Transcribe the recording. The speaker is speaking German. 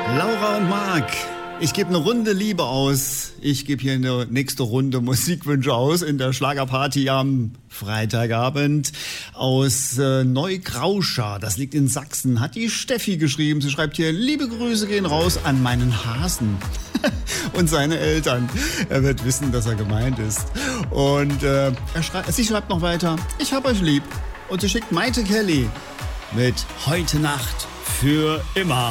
Laura und Marc, ich gebe eine Runde Liebe aus. Ich gebe hier eine nächste Runde Musikwünsche aus in der Schlagerparty am Freitagabend aus Neugrauschar. Das liegt in Sachsen. Hat die Steffi geschrieben. Sie schreibt hier, liebe Grüße gehen raus an meinen Hasen und seine Eltern. Er wird wissen, dass er gemeint ist. Und sie schreibt noch weiter, ich hab euch lieb. Und sie schickt Maite Kelly mit Heute Nacht für immer.